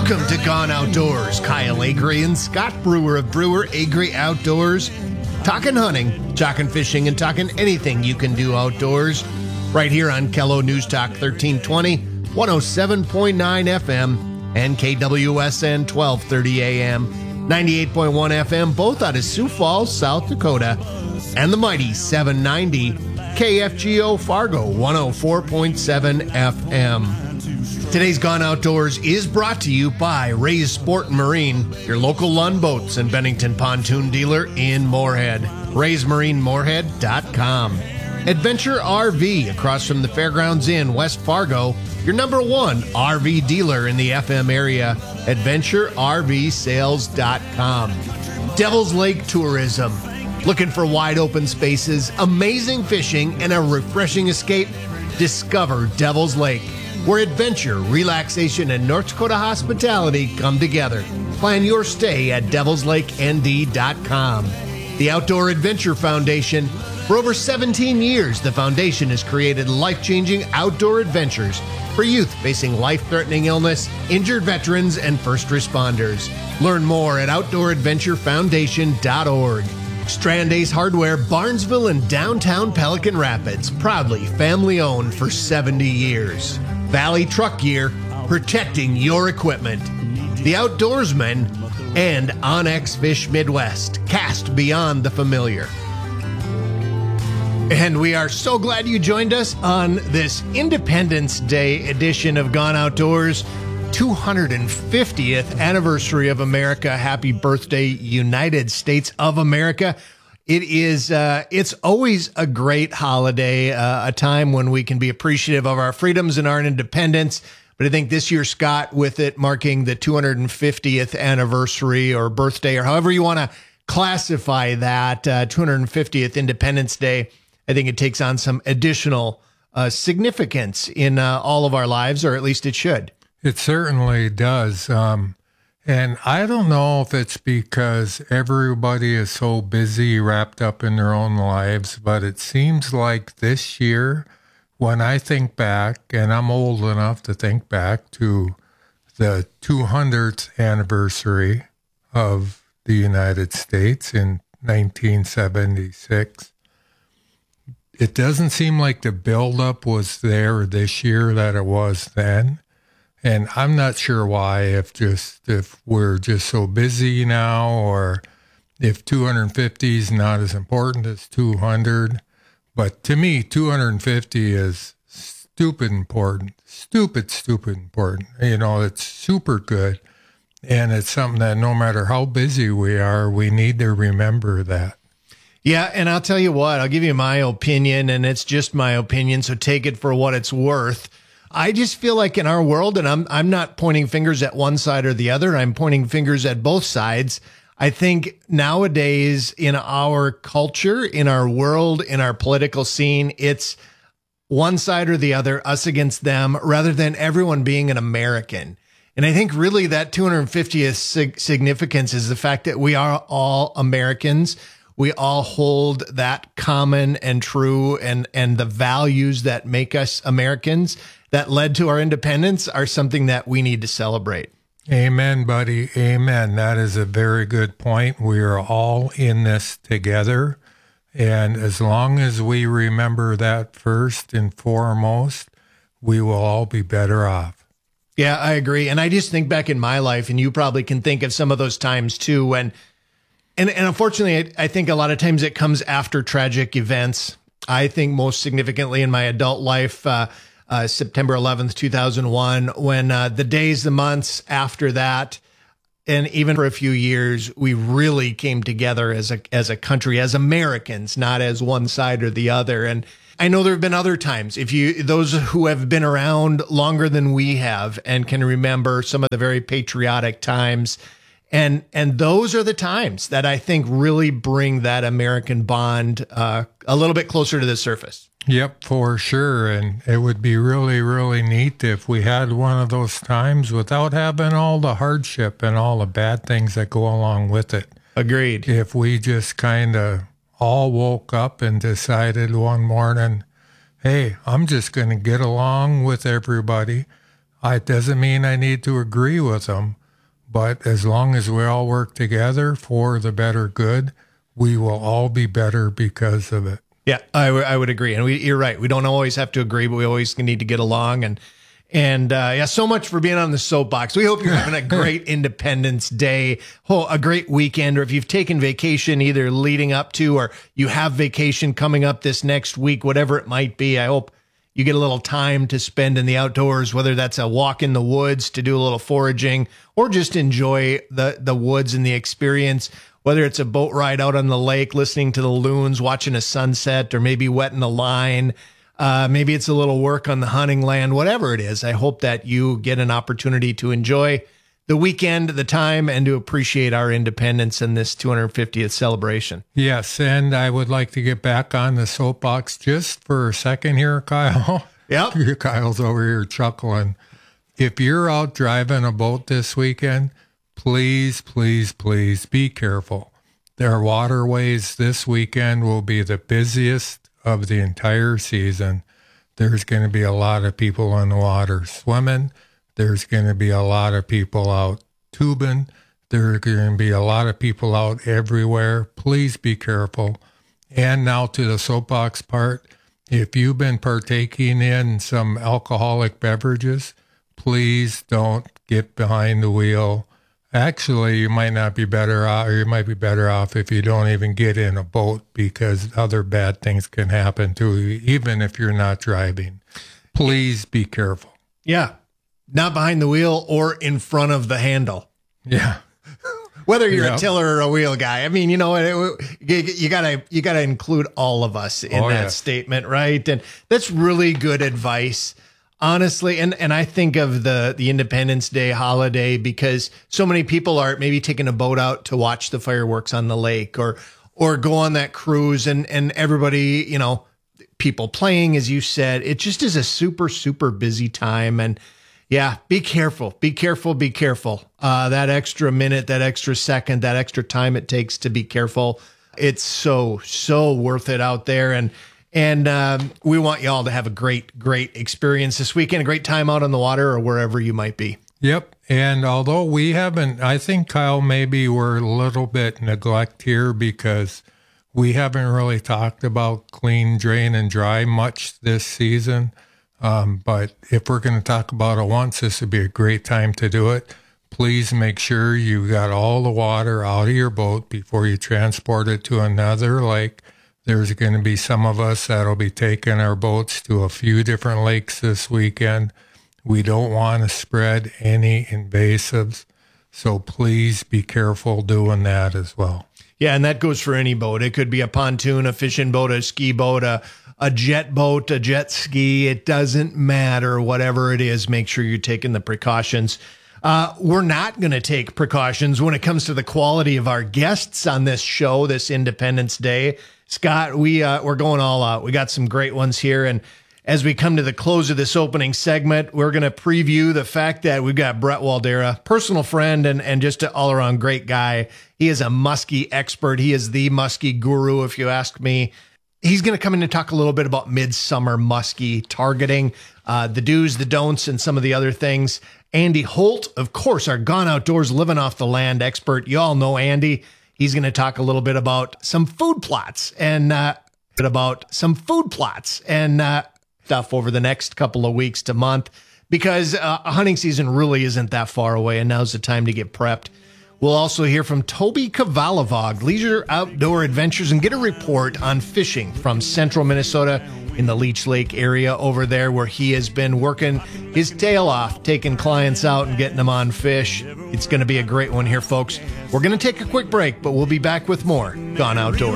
Welcome to Gone Outdoors. Kyle Agri and Scott Brewer of Brewer Agri Outdoors. Talking hunting, talking fishing, and talking anything you can do outdoors. Right here on Kello News Talk 1320, 107.9 FM, and KWSN 1230 AM, 98.1 FM, both out of Sioux Falls, South Dakota, and the mighty 790 KFGO Fargo 104.7 FM. Today's Gone Outdoors is brought to you by Ray's Sport and Marine, your local Lund Boats and Bennington pontoon dealer in Moorhead. RaysMarineMoorhead.com. Adventure RV across from the Fairgrounds Inn, West Fargo, your number one RV dealer in the FM area. AdventureRVSales.com. Devil's Lake Tourism. Looking for wide open spaces, amazing fishing, and a refreshing escape? Discover Devil's Lake, where adventure, relaxation, and North Dakota hospitality come together. Plan your stay at devilslakend.com. The Outdoor Adventure Foundation. For over 17 years, the foundation has created life-changing outdoor adventures for youth facing life-threatening illness, injured veterans, and first responders. Learn more at OutdoorAdventureFoundation.org. Strand Ace Hardware, Barnesville and downtown Pelican Rapids, proudly family-owned for 70 years. Valley Truck Gear, protecting your equipment. The Outdoorsman, and Onyx Fish Midwest, cast beyond the familiar. And we are so glad you joined us on this Independence Day edition of Gone Outdoors, 250th anniversary of America. Happy birthday, United States of America. It is, it's always a great holiday, a time when we can be appreciative of our freedoms and our independence. But I think this year, Scott, with it marking the 250th anniversary or birthday, or however you want to classify that, 250th Independence Day, I think it takes on some additional significance in all of our lives, or at least it should. It certainly does. And I don't know if it's because everybody is so busy, wrapped up in their own lives, but it seems like this year, when I think back, and I'm old enough to think back to the 200th anniversary of the United States in 1976, it doesn't seem like the buildup was there this year that it was then. And I'm not sure why, if we're just so busy now, or if 250 is not as important as 200. But to me, 250 is stupid important. Stupid important. You know, it's super good. And it's something that no matter how busy we are, we need to remember that. Yeah, and I'll tell you what, I'll give you my opinion, and it's just my opinion, so take it for what it's worth. I just feel like in our world, and I'm not pointing fingers at one side or the other, I'm pointing fingers at both sides. I think nowadays in our culture, in our world, in our political scene, it's one side or the other, us against them, rather than everyone being an American. And I think really that 250th significance is the fact that we are all Americans. We all hold that common and true, and the values that make us Americans that led to our independence are something that we need to celebrate. Amen, buddy. Amen. That is a very good point. We are all in this together. And as long as we remember that first and foremost, we will all be better off. Yeah, I agree. And I just think back in my life, and you probably can think of some of those times too, when, and unfortunately, I think a lot of times it comes after tragic events. I think most significantly in my adult life, September 11th, 2001, when the days, the months after that, and even for a few years, we really came together as a country, as Americans, not as one side or the other. And I know there have been other times, those who have been around longer than we have and can remember some of the very patriotic times. And those are the times that I think really bring that American bond a little bit closer to the surface. Yep, for sure. And it would be really, really neat if we had one of those times without having all the hardship and all the bad things that go along with it. Agreed. If we just kind of all woke up and decided one morning, hey, I'm just going to get along with everybody. It doesn't mean I need to agree with them, But as long as we all work together for the better good, we will all be better because of it. Yeah, I would agree. And you're right. We don't always have to agree, but we always need to get along. And yeah, so much for being on the soapbox. We hope you're having a great Independence Day, a great weekend, or if you've taken vacation either leading up to or you have vacation coming up this next week, whatever it might be, I hope you get a little time to spend in the outdoors, whether that's a walk in the woods to do a little foraging or just enjoy the woods and the experience, whether it's a boat ride out on the lake, listening to the loons, watching a sunset, or maybe wetting a line. Maybe it's a little work on the hunting land, whatever it is. I hope that you get an opportunity to enjoy the weekend, the time, and to appreciate our independence in this 250th celebration. Yes, and I would like to get back on the soapbox just for a second here, Kyle. Yep. Kyle's over here chuckling. If you're out driving a boat this weekend, please, please, please be careful. Their waterways this weekend will be the busiest of the entire season. There's going to be a lot of people in the water swimming. There's going to be a lot of people out tubing. There are going to be a lot of people out everywhere. Please be careful. And now to the soapbox part. If you've been partaking in some alcoholic beverages, please don't get behind the wheel. Actually, you might not be better off, or you might be better off if you don't even get in a boat, because other bad things can happen to you, even if you're not driving. Please be careful. Yeah. Not behind the wheel or in front of the handle. Yeah. Whether you're a tiller or a wheel guy. I mean, you know, you gotta include all of us in that statement, right? And that's really good advice. Honestly, and I think of the Independence Day holiday because so many people are maybe taking a boat out to watch the fireworks on the lake or go on that cruise and everybody, you know, people playing, as you said. It just is a super, super busy time. And yeah, be careful, be careful, be careful. That extra minute, that extra second, that extra time it takes to be careful. It's so, so worth it out there. And we want you all to have a great, great experience this weekend, a great time out on the water or wherever you might be. Yep. And although we haven't, I think, Kyle, maybe we're a little bit neglect here because we haven't really talked about clean, drain, and dry much this season. But if we're going to talk about it once, this would be a great time to do it. Please make sure you got all the water out of your boat before you transport it to another lake. There's going to be some of us that'll be taking our boats to a few different lakes this weekend. We don't want to spread any invasives, so please be careful doing that as well. Yeah, and that goes for any boat. It could be a pontoon, a fishing boat, a ski boat, a jet boat, a jet ski. It doesn't matter. Whatever it is, make sure you're taking the precautions. We're not going to take precautions when it comes to the quality of our guests on this show, this Independence Day. Scott, we're going all out. We got some great ones here. And as we come to the close of this opening segment, we're going to preview the fact that we've got Brett Waldera, personal friend and just an all-around great guy. He is a muskie expert. He is the muskie guru, if you ask me. He's going to come in and talk a little bit about midsummer muskie targeting, the do's, the don'ts, and some of the other things. Andy Holt, of course, our Gone Outdoors, living off the land expert. You all know Andy. He's going to talk a little bit about some food plots and stuff over the next couple of weeks to month, because a hunting season really isn't that far away, and now's the time to get prepped. We'll also hear from Toby Kavalavog, Leisure Outdoor Adventures, and get a report on fishing from central Minnesota in the Leech Lake area over there, where he has been working his tail off, taking clients out and getting them on fish. It's going to be a great one here, folks. We're going to take a quick break, but we'll be back with more Gone Outdoors.